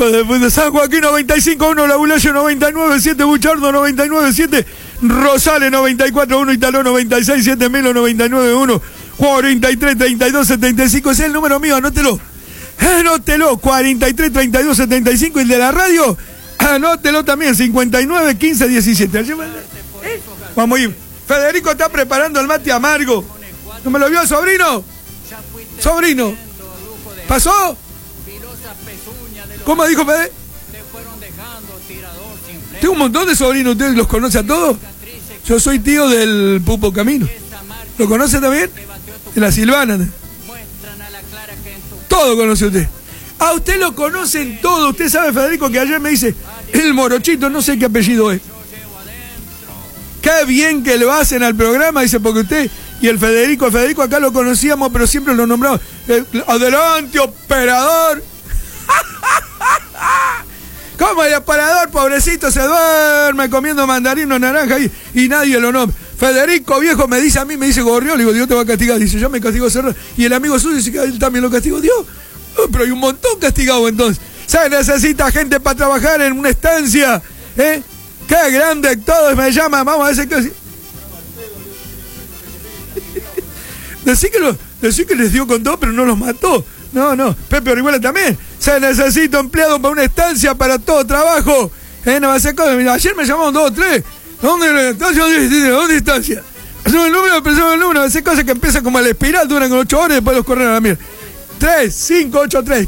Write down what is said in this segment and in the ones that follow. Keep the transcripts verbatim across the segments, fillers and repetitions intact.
De San Joaquín noventa y cinco uno, La Bulayo noventa y nueve siete, Buchardo noventa y nueve siete, Rosales noventa y cuatro uno, Italó noventa y seis siete, Melo noventa y nueve uno, cuarenta y tres treinta y dos setenta y cinco. Ese es el número mío, anótelo. Anótelo, cuarenta y tres treinta y dos setenta y cinco. Y el de la radio, anótelo también, cincuenta y nueve quince diecisiete. ¿Eh? Vamos a ir. Federico está preparando el mate amargo. ¿No me lo vio, sobrino? Sobrino. ¿Pasó? ¿Cómo dijo Fede? Tengo un montón de sobrinos, ¿ustedes los conoce a todos? Yo soy tío del Pupo Camino. ¿Lo conoce también? De la Silvana. Todo conoce usted. A usted lo conocen todo. Usted sabe, Federico, que ayer me dice el Morochito, no sé qué apellido es. Qué bien que lo hacen al programa, dice, porque usted y el Federico, el Federico acá lo conocíamos, pero siempre lo nombramos. Eh, adelante, operador. ¿Cómo el operador, pobrecito, se duerme comiendo mandarino, naranja y, y nadie lo nombra? Federico, viejo, me dice a mí, me dice Gorrión, le digo, Dios te va a castigar. Dice, yo me castigo Serrano. Y el amigo suyo dice que él también lo castigó Dios. Oh, pero hay un montón castigado entonces. Se necesita gente para trabajar en una estancia. ¿Eh? Qué grande, todos me llaman, vamos a ver qué. Decí que, lo, decí que les dio con todo, pero no los mató. No, no, Pepe Orihuela también. Se necesita empleado para una estancia, para todo trabajo. Eh, no va a ser cosa. Mira, ayer me llamaron dos o tres. ¿Dónde la estancia? ¿Dónde estancia? Hacemos el número, pensamos el número. Va a ser cosa que empieza como la espiral, duran con ocho horas y después los corren a la mierda. tres, cinco, ocho, tres.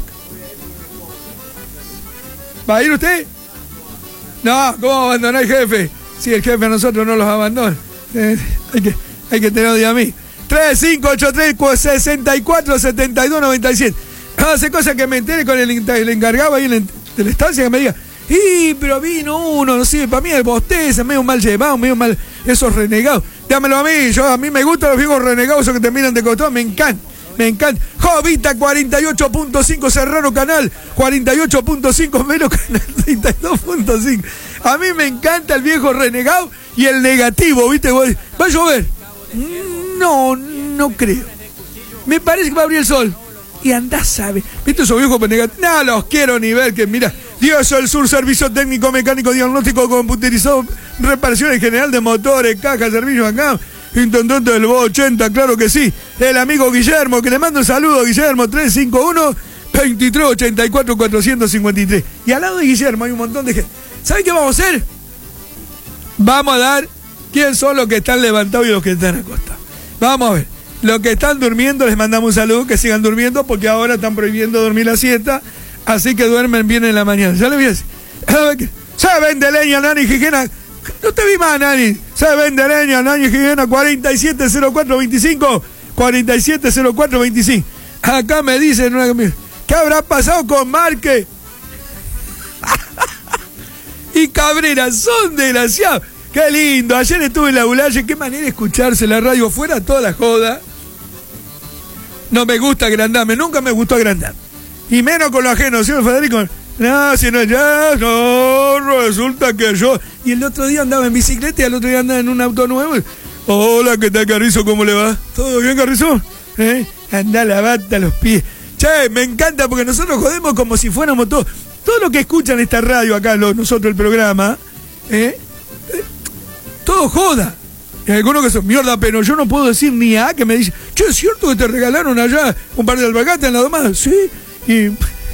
¿Va a ir usted? No, ¿cómo abandonar al jefe? Si el jefe a nosotros no los abandona. Eh, hay, que, hay que tener odio a mí. tres, cinco, ocho, tres, sesenta y cuatro, setenta y dos, noventa y siete. Hace cosas que me entere con el, el encargado ahí en la, de la estancia, que me diga, y pero vino uno, no sé, para mí el bosteza, medio mal llevado, medio mal, esos renegados. Dámelo a mí, yo a mí me gustan los viejos renegados, esos que te miran de costado, me encanta, me encanta. Jovita cuarenta y ocho punto cinco, Serrano Canal, cuarenta y ocho punto cinco, Melo Canal, treinta y dos punto cinco. A mí me encanta el viejo renegado y el negativo, ¿viste? ¿Va a llover? No, no creo. Me parece que va a abrir el sol. Y andá, sabe. ¿Viste esos viejos negativos? No los quiero ni ver, que mira. Dios del Sur, servicio técnico, mecánico, diagnóstico, computerizado, reparación en general de motores, cajas, servicios acá. Intendente del B O ochenta, claro que sí. El amigo Guillermo, que le mando un saludo, Guillermo, tres cinco uno, veintitrés ochenta y cuatro, cuatrocientos cincuenta y tres. Y al lado de Guillermo hay un montón de gente. ¿Saben qué vamos a hacer? Vamos a dar quién son los que están levantados y los que están acostados. Vamos a ver. Los que están durmiendo, les mandamos un saludo, que sigan durmiendo, porque ahora están prohibiendo dormir la siesta, así que duermen bien en la mañana. ¿Ya le vi? Se vende leña, Nani Gijena. No te vi más, Nani. Se vende leña, Nani Gijena, cuarenta y siete cero cuatro veinticinco, cuarenta y siete cero cuatro veinticinco. Acá me dicen, ¿qué habrá pasado con Márquez? Y Cabrera, son desgraciados. Qué lindo, ayer estuve en la Bulaye, qué manera de escucharse la radio fuera toda la joda. No me gusta agrandarme, nunca me gustó agrandar. Y menos con lo ajeno, ¿sí, Federico? No, si no, ya, no, resulta que yo... Y el otro día andaba en bicicleta y el otro día andaba en un auto nuevo. Hola, ¿qué tal, Carrizo? ¿Cómo le va? ¿Todo bien, Carrizo? ¿Eh? Andá, lavate los pies. Che, me encanta porque nosotros jodemos como si fuéramos todos... Todo lo que escuchan esta radio acá, lo, nosotros el programa, ¿eh? Todo joda. Y algunos que son mierda, pero yo no puedo decir ni a que me dice, che, ¿es cierto que te regalaron allá un par de albahaca en la domada? Sí. Y,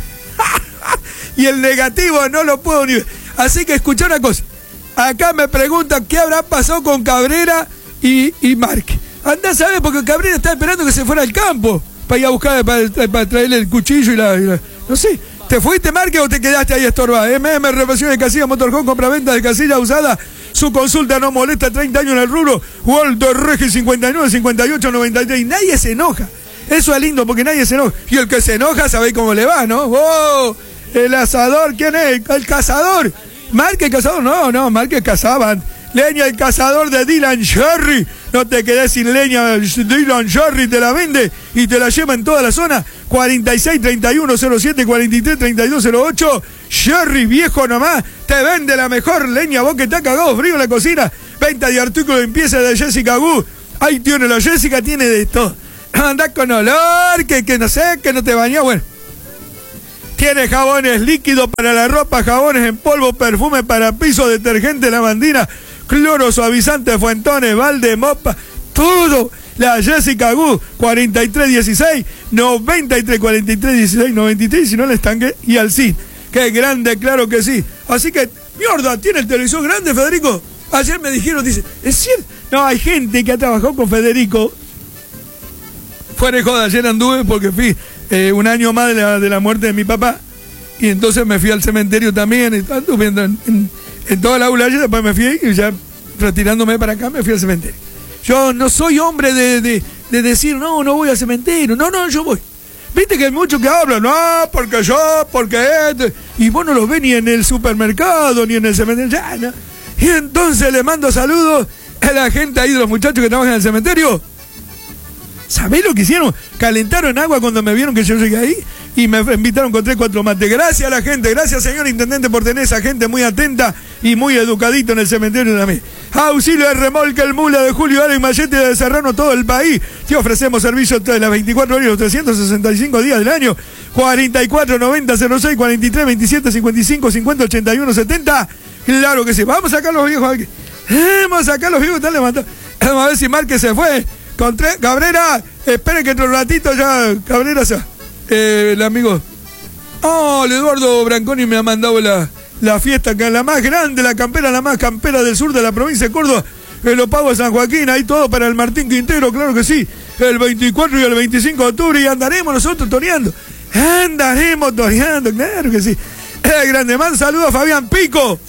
y el negativo no lo puedo ni ver. Así que escuchá una cosa. Acá me preguntan qué habrá pasado con Cabrera y, y Márquez. Andá a saber, porque Cabrera está esperando que se fuera al campo para ir a buscar, para, para traerle el cuchillo y la, y la... No sé. ¿Te fuiste, Márquez, o te quedaste ahí estorba? M M, reparación de casilla, motorhome, compra-venta de casilla usada. Su consulta no molesta, treinta años en el rubro. Walter Regi, cincuenta y nueve, cincuenta y ocho, noventa y tres. Y nadie se enoja. Eso es lindo, porque nadie se enoja. Y el que se enoja, sabéis cómo le va, ¿no? ¡Oh! El asador, ¿quién es? El cazador. Márquez, cazador. No, no, Márquez cazaban. Leña, el cazador de Dylan Sherry. No te quedes sin leña. Dylan Sherry te la vende y te la lleva en toda la zona. cuarenta y seis, treinta y uno, cero siete, cuarenta y tres, treinta y dos, cero ocho. Sherry, viejo nomás. Te vende la mejor leña. Vos que te has cagado frío en la cocina. Venta de artículos de limpieza de Jessica Gu. Ahí tiene la Jessica, tiene de todo. Andás con olor, que, que no sé, que no te bañó. Bueno, Tiene jabones líquidos para la ropa, jabones en polvo, perfume para piso, detergente lavandina, cloro, suavizante, fuentones, balde, mopa, todo. La Jessica Gu, cuarenta y tres dieciséis, noventa y tres, cuarenta y tres dieciséis, noventa y tres, si no el estanque y al C I. Qué grande, claro que sí. Así que, mierda, ¿tiene el televisor grande, Federico? Ayer me dijeron, dice, ¿es cierto? No, hay gente que ha trabajado con Federico. Fuera de joda, ayer anduve porque fui eh, un año más de la, de la muerte de mi papá. Y entonces me fui al cementerio también. Y anduve en, en, en toda la aula y después me fui y ya retirándome para acá me fui al cementerio. Yo no soy hombre de, de, de decir, no, no voy al cementerio. No, no, yo voy. Viste que hay muchos que hablan, no, porque yo, porque esto. Y vos no los ves ni en el supermercado, ni en el cementerio. Ya, no. Y entonces le mando saludos a la gente ahí de los muchachos que trabajan en el cementerio. ¿Sabés lo que hicieron? Calentaron agua cuando me vieron que yo llegué ahí y me invitaron con tres, cuatro mates. Gracias a la gente, gracias señor intendente por tener esa gente muy atenta y muy educadito en el cementerio también. Auxilio de remolque, el mula de Julio Alex Mayete de Serrano, todo el país. Te ofrecemos servicios de las veinticuatro horas, los trescientos sesenta y cinco días del año. cuarenta y cuatro noventa cero seis, cuarenta y tres veintisiete cincuenta y cinco cincuenta ochenta y uno setenta. Claro que sí. Vamos a sacar los viejos aquí. Vamos a sacar los viejos que están levantados. Vamos a ver si Márquez se fue. Con tres, Cabrera, esperen que otro ratito ya Cabrera se va. Eh, el amigo. Oh, Eduardo Branconi me ha mandado la, la fiesta, que es la más grande, la campera, la más campera del sur de la provincia de Córdoba. En los Pagos de San Joaquín, ahí todo para el Martín Quintero, claro que sí. El veinticuatro y el veinticinco de octubre y andaremos nosotros toreando. Andaremos toreando, claro que sí. El grande man, saludo a Fabián Pico.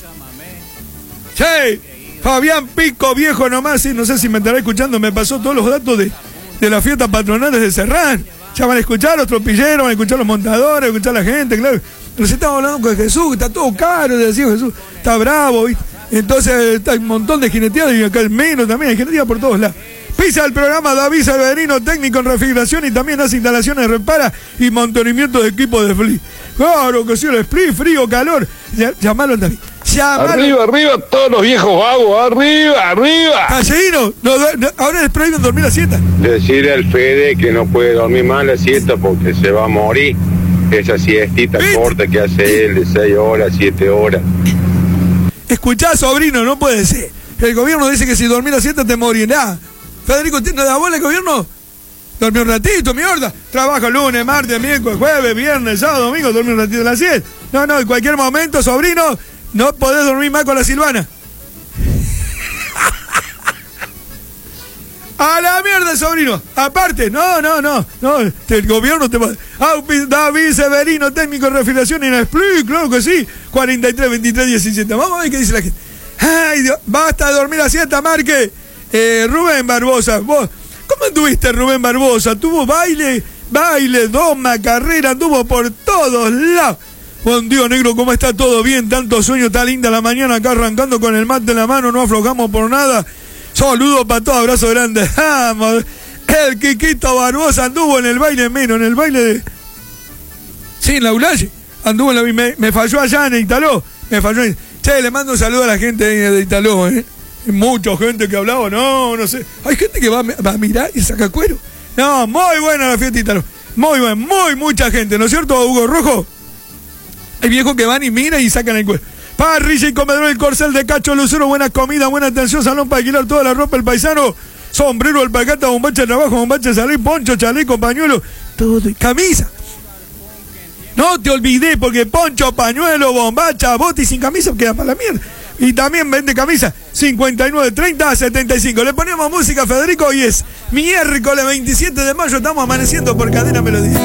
Sí. Fabián Pico, viejo nomás, sí, no sé si me estará escuchando, me pasó todos los datos de, de las fiestas patronales de Serrán. Ya van a escuchar los tropilleros, van a escuchar los montadores, van a escuchar la gente, claro. Nos estamos hablando con Jesús, que está todo caro, decía Jesús, está bravo, ¿viste? Entonces está un montón de jineteadas y acá el menos también, hay jineteadas por todos lados. Pisa el programa David Severino, técnico en refrigeración y también hace instalaciones de repara y mantenimiento de equipo de F L I. Claro que sí, el split, frío, calor. Llamalo al David. Llamalo. Arriba, arriba, todos los viejos vagos, arriba, arriba. Caseíno, no, no, ahora les prohíben dormir la siesta. Decirle al Fede que no puede dormir más la siesta porque se va a morir. Esa siestita ¿Viste? corta que hace él de seis horas, siete horas. Escuchá, sobrino, no puede ser. El gobierno dice que si dormís la siesta te morirás. Federico, ¿tiene la bola el gobierno? Dormí un ratito, mierda. Trabaja lunes, martes, miércoles, jueves, viernes, sábado, domingo, dormí un ratito de la siesta. No, no, en cualquier momento, sobrino, no podés dormir más con la Silvana. A la mierda, sobrino. Aparte, no, no, no. no el gobierno te va. David Severino, técnico de refrigeración en Split, claro que sí. cuarenta y tres veintitrés diecisiete. Vamos a ver qué dice la gente. Ay, Dios, basta de dormir la siesta, Marque. Eh, Rubén Barbosa, vos, ¿cómo anduviste, Rubén Barbosa? Tuvo baile, baile, doma, carrera, anduvo por todos lados. Buen Dios, negro, ¿cómo está todo bien? Tanto sueño, está linda la mañana acá arrancando con el mate en la mano, no aflojamos por nada. Saludos para todos, abrazo grande. Vamos. El Quiquito Barbosa anduvo en el baile menos, en el baile de... Sí, en la Ulaye. Anduvo en la... Me, me falló allá en Italó. Me falló en... Che, le mando un saludo a la gente de Italó, ¿eh? Mucha gente que hablaba, no, no sé. Hay gente que va, va a mirar y saca cuero. No, muy buena la fiesta Italó. Muy buena, muy, mucha gente, ¿no es cierto, Hugo Rojo? Hay viejos que van y miran y sacan el cuero. Parrilla y comedor El Corcel de Cacho Lucero, buena comida, buena atención, salón para alquilar toda la ropa, el paisano, sombrero, alpacata, bombacha de trabajo, bombacha de salir, poncho, chaleco, pañuelo, todo, y camisa. No te olvidé, porque poncho, pañuelo, bombacha, bote y sin camisa queda para la mierda. Y también vende camisa cincuenta y nueve treinta setenta y cinco. Le ponemos música, Federico, y es miércoles veintisiete de mayo, estamos amaneciendo por Cadena Melodía.